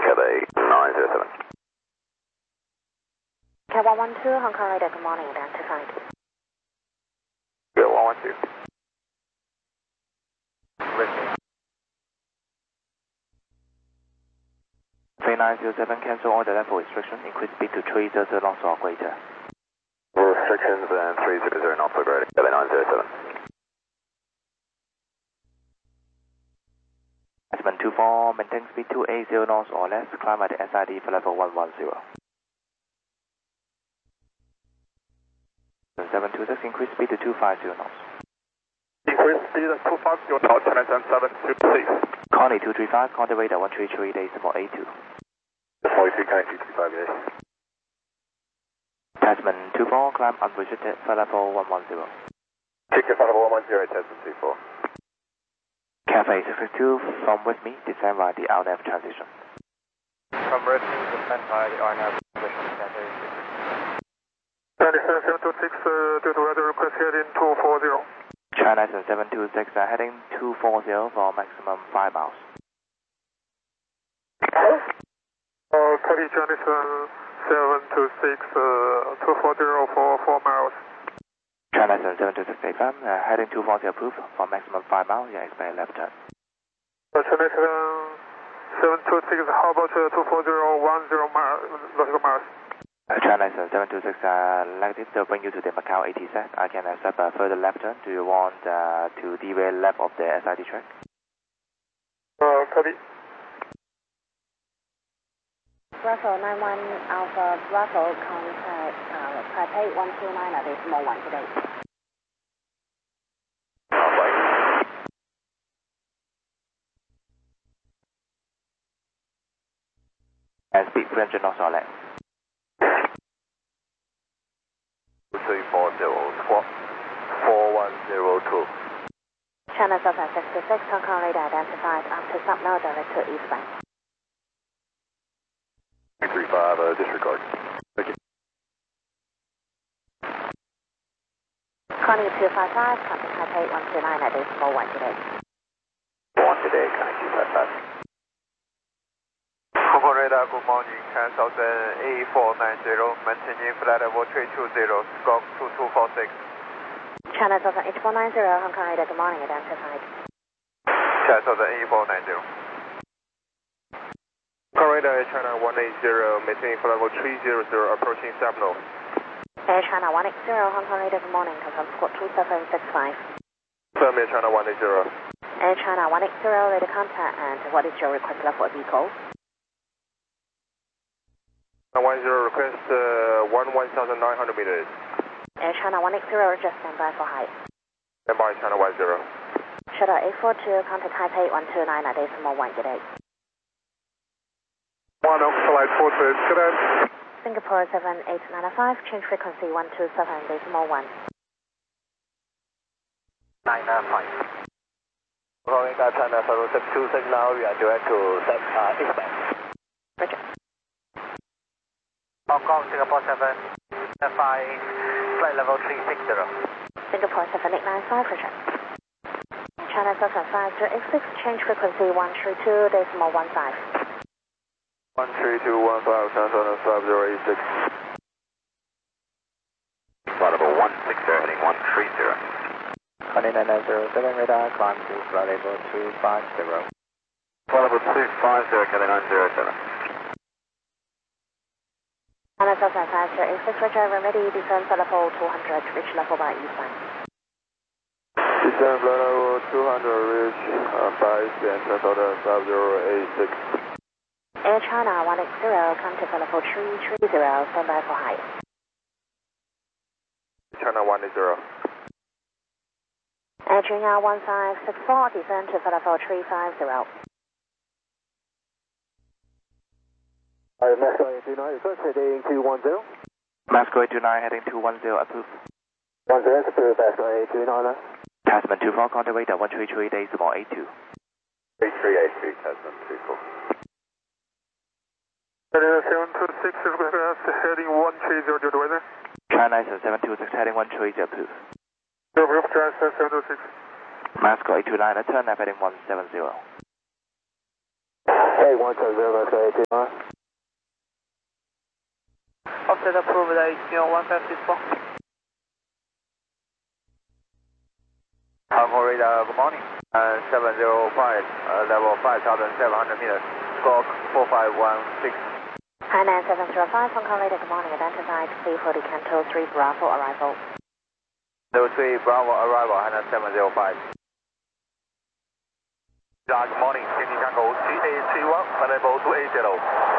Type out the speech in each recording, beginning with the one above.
Quebec 907. Cat 112, Hong Kong radar, good morning, identified. Good, 112. Listening. 3907, cancel all the level restriction, increase speed to 300 knots or greater. Restrictions and 300 knots or greater, Quebec 907. Aspen 24, maintain speed 280 knots or less, climb at the SID for level 110. 726, increase speed to 250 knots. Increase speed to 250 knots, China 726. Connie 235, contact radar 133 decimal 82. 42, Connie 235, yes. Tasman 24, climb unrestricted for level 110. Ticket for level 110, Tasman 24. Cafe 662, from with me, descend via the RNAV transition. From with me, descend via the RNAV transition, Cafe 662. 726, due to weather request heading 240. China 726, heading 240 for maximum 5 miles. Copy Jonathan 726, 240 for 4 miles. China 726 FM, heading 240 approved for maximum 5 miles, yeah, expect left turn. China 726, how about 240 nautical miles? China 726, negative, they'll bring you to the Macau ATZ. I can accept a further left turn. Do you want to derail left of the SID track? Copy. Bravo 91 Alpha Bravo, contact Taipei 129 at decimal 1 today. And speed 300 knots or less. 340, squawk 4102. China Southern 66, Hong Kong radar identified after subnode direct to eastbound. 335, disregard. Thank you. Connie 255, contact Taipei 129 at decimal 1 today. 1 today, Connie 255. Hong Kong radar, good morning, China Southern A490, maintaining flight level 320, squawk 2246. China Southern 8490, Hong Kong radar, good morning, identified. China Southern A490. Hong Kong radar, China 180, maintaining flight level 300, approaching Sabno. Air China 180, Hong Kong radar, good morning, confirm squawk 2765. Firm Air China 180. Air China 180, radar contact, and what is your request level of vehicle? 10 request 1,900 meters. Air China 180, just stand by for height. Stand by China 10. Shuttle A42, contact Taipei 129 at decimal 1 today. 1 flight 42, cadet. Singapore 7895, change frequency 127 decimal 1. 995. Calling China 626 now, we are direct to eastbound. Roger. Hong Kong, Singapore 7, flight level 360. Singapore 7895, roger. China 75086, change frequency 132 decimal 15. 13215, China 75086. Flight level 160, heading 130. Connie 9907, radar, climb to flight level 250. Flight level 250, Kelly 907. China 75086, roger, ready, descend for level 200, reach level by eastbound. Descend flight level 200, reach by eastbound, China 5086. Air China 180, contact for level 330, stand by for height. China 180. Air China 1564, descend to for level 350. Masco 829, request heading 210. Masco 829, heading 210, approved. 10 is approved, Masco 829. Tasman 24, contact radar 133 decimal 82. 3382, Tasman 24. 726, request heading 130, due to weather. China 726, heading 130, approved. Approved, China 726. Masco 829, turn left heading 170. 8170, Offset approved, HQ1564. Hong Kong radar, good morning. 705, level 5,700 meters, squawk 4516. Hi, 9705, Hong Kong radar, good morning, identified C40 Canto 3 Bravo arrival. Level 3 Bravo arrival, Hana 705. Good morning, Tianjin Cargo 3831, level 280,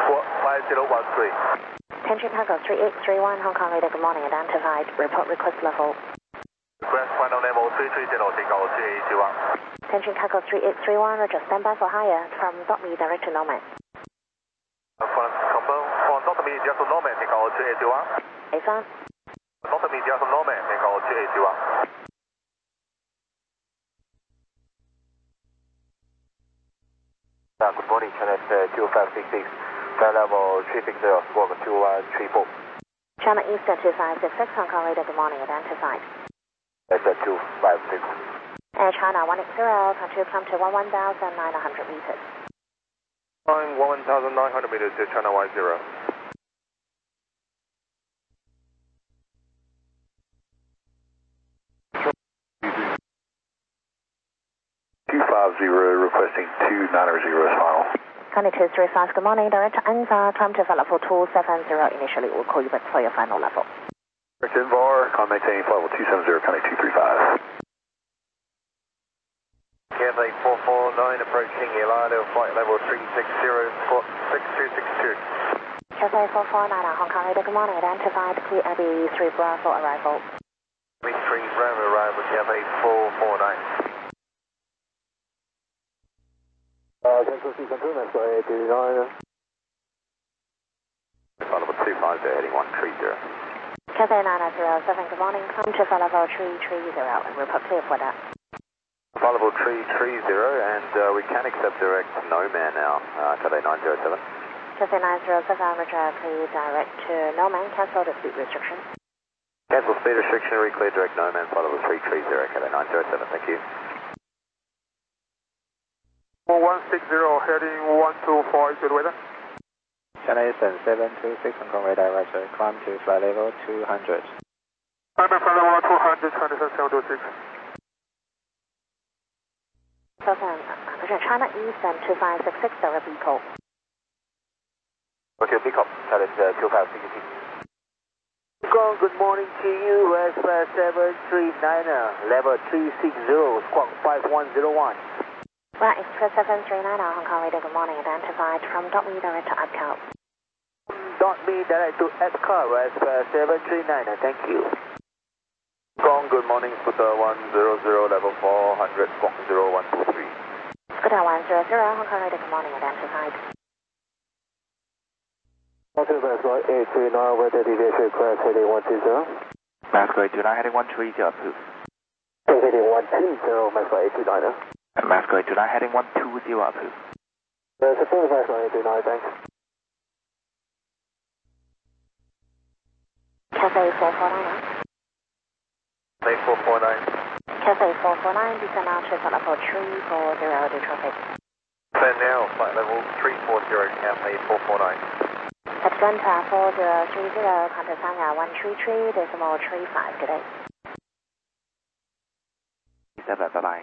5013. Tianjin Cargo 3831, Hong Kong radar, good morning, identified, report request level. Request final level 330, Tingo 3831. Tianjin Cargo 3831, roger, standby for hire from .me direct to Nomad. From not me, just Norman, Tingo 3831. A5. Not me, just Norman, Tingo 3831. Good morning, China 2566, flight level 360, squawk 2134. China Eastern 2566, Hong Kong radar, good morning, identified. That's 256. Air China 180, control climb to 1,900 meters. Climb 1,900 meters to China 10. 250, requesting 290 is final. Connie 235, good morning, direct to ANZA, climb to flight level 270, initially we'll call you back for your final level. Direction VAR, maintaining flight level 270, Connie 235. KFA 449 approaching Elado, flight level 360, squawk 6262. Cathay 449, Hong Kong radar, good morning, identified, clear Abbey 3 Bravo arrival. 3 Bravo arrival, KFA 449. Central Sea Control, that's 829. Flight level 250, heading 130. Cathay 907, good morning, climb to flight level 330, and report clear for that. Flight level 330, and we can accept direct Nomad now, Cathay 907. Cathay 907, roger, clear direct to Nomad, cancel the speed restriction. Cancel speed restriction, reclear direct Nomad, flight level 330, Cathay 907, thank you. 160, heading 124, is it weather? China Eastern 726, Hong Kong radar, roger, climb to flight level 200. Climb to flight level 200, China 726. China Eastern 2566, direct Pico. Okay, pick up, China 2566. Good morning to you, Westward 739, level 360, squawk 5101. Right, Express 739, Hong Kong radar, good morning, identified from .me direct to APCAL. .me direct to APCAL, Westward 739, thank you. Good morning, Scooter 100, level 400, squawk 0123. Scooter 100, Hong Kong radar, good morning, identified. Okay, Mascot 839, weather deviation request heading 120. Mascot 829, heading 130, approved. Heading 120, Mascot 829. Mascot 829, heading 120, approved. Support Mascot 829, thanks. Cathay 449. Cathay 449. Cathay 449, descend now to flight level 340, do traffic. Descend now, flight level 340, Cathay 449. Atlanta 4030, contact Sanya 133, decimal 35, good day. 7, bye-bye.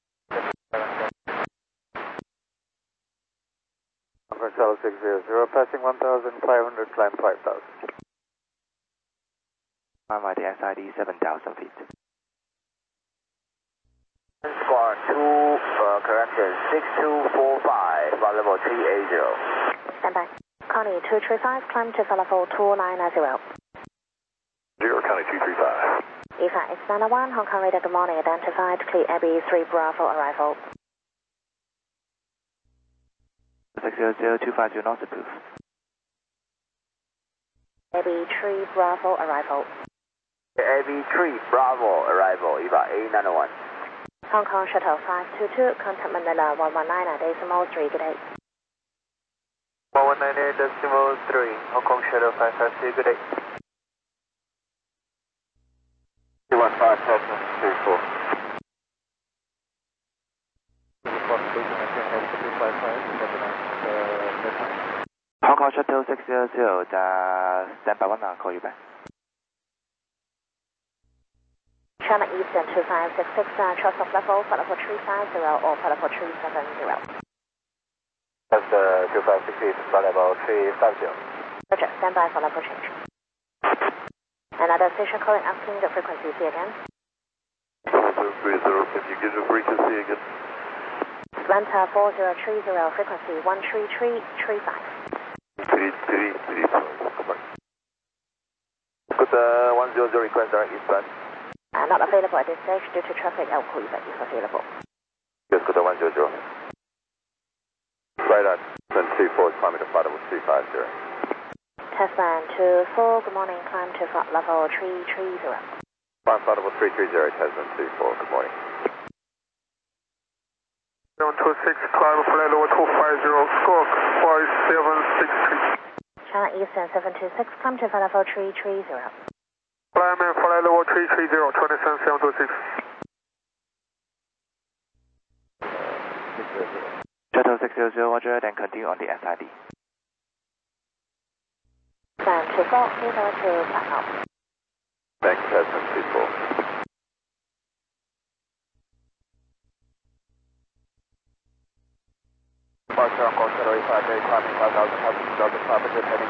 Marcel 600, passing 1,500, climb 5,000. Climb by the SID 7,000 feet. Squawk 2, correction, 6245, flight level 380. Stand by. Connie 235, climb to flight level 290. 0, Connie 235. EFA X901, Hong Kong radar, good morning, identified, clear Abbey 3 Bravo arrival. 600-250 not approved. Abbey 3 Bravo arrival. Abbey 3 Bravo arrival, EVA A901. Hong Kong Shuttle 522, contact Manila 119, decimal 3, good day. 119, decimal 3, Hong Kong Shuttle 552, good day. 215, 34. call Shuttle 600, stand by 1, I'll call you back. China Eastern 2566, trust of level, flight level 350 or flight level 370. That's 2568, flight level 350. Roger, stand by for level change. Another station calling asking the frequency, see again. 030, can you give the frequency again? Atlanta 4030, frequency 13335. 3335, come on. Good 100, request direct eastbound. Not available at this stage due to traffic. I'll call you back if available. Yes, good 100. Right on, 24, climbing to flight level 350. Testman 24, good morning, climb to flight level 330. Flight level 330, Tasman 24, good morning. 726, climb flight level 250, squawk 5763. China Eastern 726, climb to flight level 330. Climb and flight level 330, 27726. Shuttle 600, Roger, then continue on the SID. Plan 24, please over to platform. Thanks, Tasman 24. Departure on call Shuttle 85, climbing 5,500 heading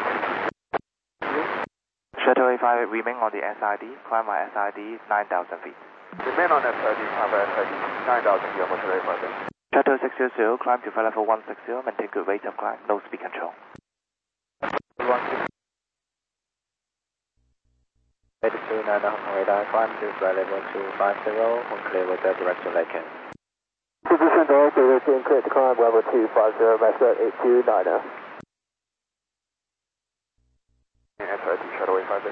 Shuttle 85, remain on the SID, climb my SID 9,000 feet. Remain on SID, climb SID 9,000 feet, Shuttle 85. Shuttle 600, climb to flight level 160, maintain good rate of climb, no speed control. 82 Hong Kong radar, climb to flight level 250, when clear with the direction Laken. Position director, direction clear to climb level 250, master 8290. SID, Shuttle 85.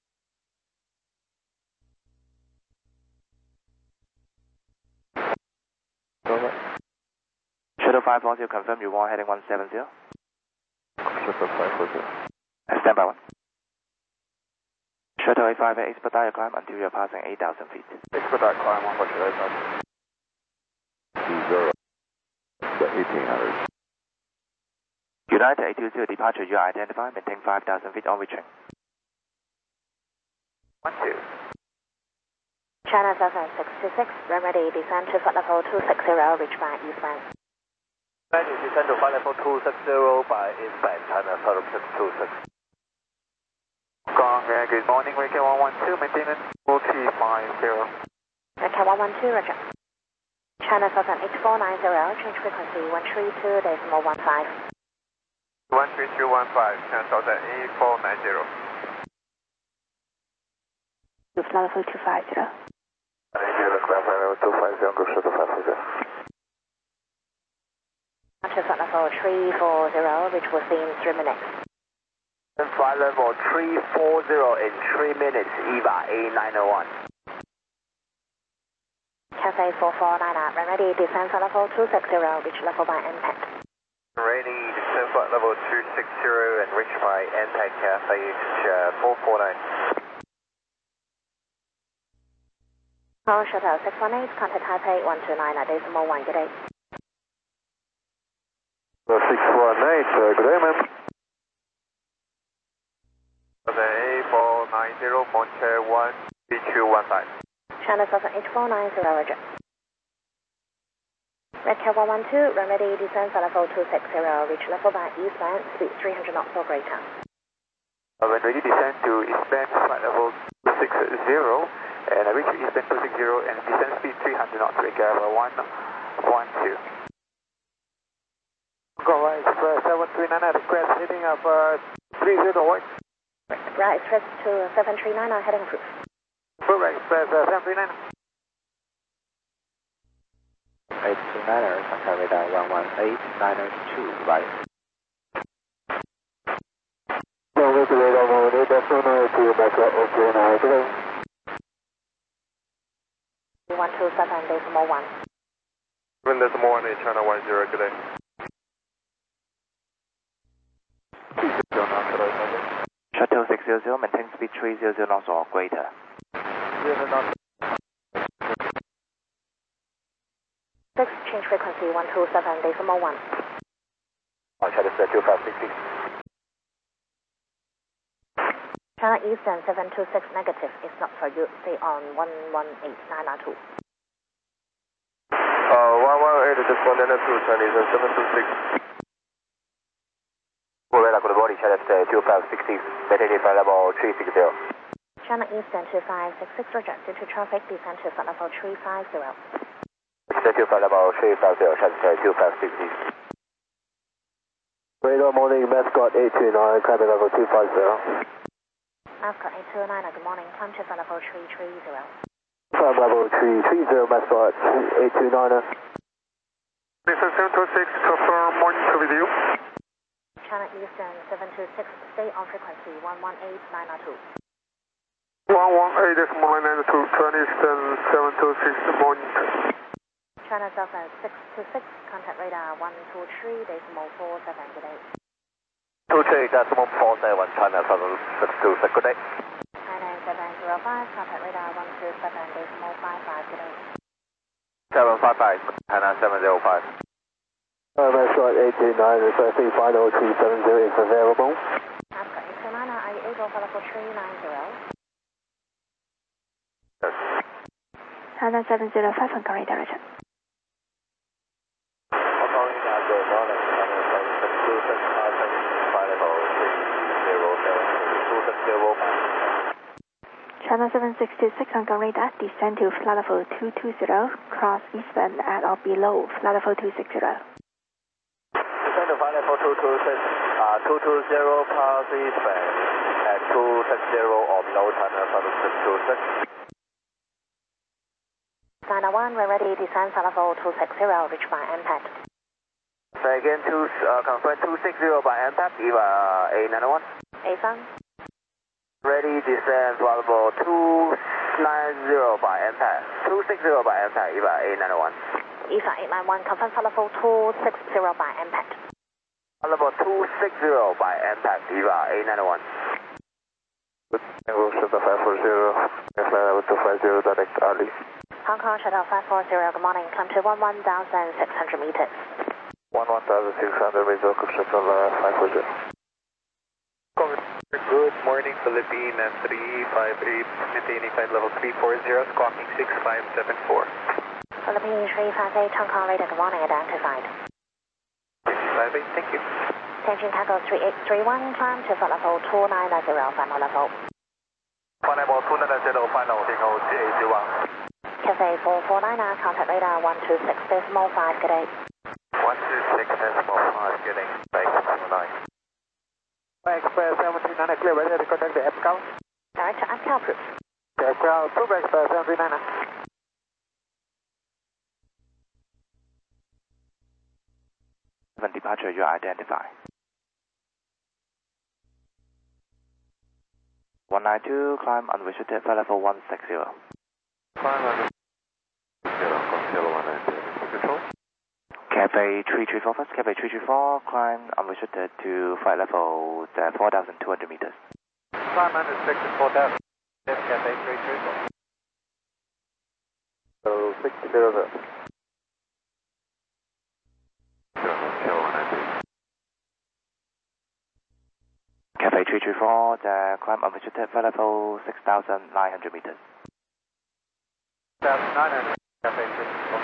Shuttle 540, confirm you want heading 170. Shuttle 540. Stand by 1. Shuttle 85, expedite your climb until you're passing 8,000 feet. Expedite climb on Shuttle 85. 1800. United 820, departure you identify, maintain 5,000 feet on reaching. 12. China 7626, ready, descend to flight level 260, reach by eastbound. Ready, descend to flight level 260 by eastbound, China 7626. Gong, good morning, Waker 112, maintenance 4050. Waker 112, roger. China 8490, change frequency 132.15. 13215, cancel the A490. To flight level 250. Thank you, let's climb flight level 250, go Shuttle 540. To flight level 340, which will be in 3 minutes. Flight level 340 in 3 minutes, EVA A901. Cathay 449, ready, descend flight level 260, reach level by impact. Ready, descend flight level 260 and reach by impact Cathay 449. Call Shuttle 618, contact Taipei 129.1, good day. 618, good day, ma'am. The A490, Monte 13215. China 8490, roger. Red Cat 112, ready, descend flight level 260, reach level by eastbound, speed 300 knots or greater. When ready, descend to eastbound flight level 260 and reach eastbound 260 and descend speed 300 knots, Waker 112. Go right, 739, request heading up 30 white. Right, express to 739, heading approved. Right, express 739. 829, contact radar 11892, right. No, with the radar mode, that's 102, back up, okay, now, today. 127.1. 1.1, China 10, good day. Shuttle 600, maintain speed 300 knots or greater. 6, change frequency 127.1. China 2560. China Eastern 726 negative, it's not for you. Stay on 1189 118 to respond to China Eastern 726. Radar good body, China 2560, maintain flight level 360. China Eastern 2566, adjusted to traffic, descend to flight level 350. Descend to flight level 350, China 2560. Radar morning, Mascot 829, climb level 250. Mascot 829, good morning, climb to flight level 330. Climb level 330, Mascot 829. Eastern 726, confirm morning to with you. China Eastern 726, stay on frequency 1189 118 992, China Eastern 726, morning. China Southern 626, contact radar 123.47, good day. 23.47, China Southern 626, good day. China 705, contact radar 127.55, good day. 755, China 705. Mascot 829, requesting final 270 is available. Mascot 829, are you able for level 390? Yes. China 705 on correct direction. China 766 on radar, descend to flight level 220, cross eastbound at or below flight level 260. Descend to flight level 220, cross eastbound at 260 or below China 766. China 1, we're ready, descend flight level 260, reach by impact. Say again, confirm 260 by impact, EVA A91. A-Sun. Ready, descend flight level 290 by impact. 260 by impact, EVA A91. EVA 891, confirm flight level 260 by impact. Flight level 260 by impact, EVA A91. Tango Shuttle 540, flight level 250, direct early. Hong Kong Shuttle 540, good morning, climb to 11,600 meters. 11,600 meters, Shuttle 540. Good morning, Philippine 358, maintaining flight level 340, squawking 6574. Philippine 358, Hong Kong radar, good morning, identified. 58, thank you. Tianjin Tango 3831, climb to flight level 2990, final level. Final level 290, final signal GA01. Cathay 449, contact radar 126.5, good day. 126.5, good day. Base 9. Express 739, clear, ready to contact the FCAL. Director FCAL approved. FCAL approved, Express 739. Departure, you identify. 192, climb unrestricted, flight level 160. Climb unrestricted, Kilo 190, control. Cafe 334 first, Cafe 334, climb unrestricted to flight level 4,200 meters. Climb unrestricted 4,000, Cafe 334. So 60 0. Cafe 334, climb unrestricted, flight level 6,900 meters. 6,900, Cafe 334.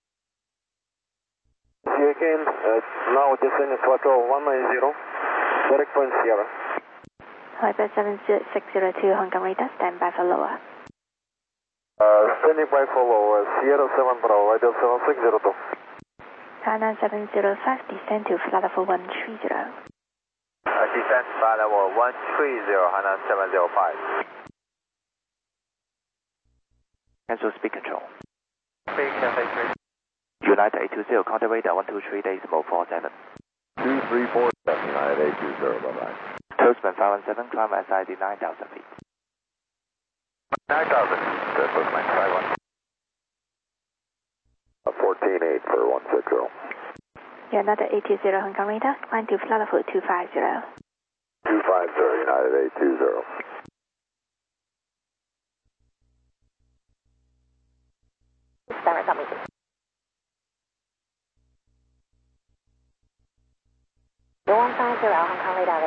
See you again, now descending throttle 190, direct point Sierra. Viper 7602, Hong Kong radar, stand by for lower. Standing by for lower, Sierra 7 Bravo, radio 7602. China 705, descend to flight level 130. Descent flight level 130, Hana 705. Cancel speed control. Speed Cafe 3. United 820, contact radar 123.47. 2347, United 820, bye-bye. Toastman 517, climb SID 9,000 feet. 9,000, Toastman 51. 14.8 for 160. United 820, Hong Kong radar, climb to flight level 250. 250, United 820. Direct submit. The 150, Hong Kong radar.